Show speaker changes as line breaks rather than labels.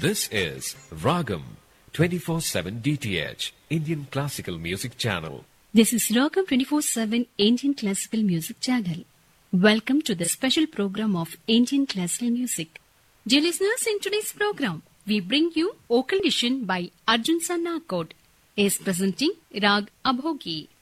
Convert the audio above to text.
This is Ragam 24/7 DTH Indian Classical Music Channel.
This is Ragam 24/7 Indian Classical Music Channel. Welcome to the special program of Indian Classical Music. Dear listeners, in today's program, we bring you Vocal Edition by Arjun Sannakot. He is presenting Rag Abhogi.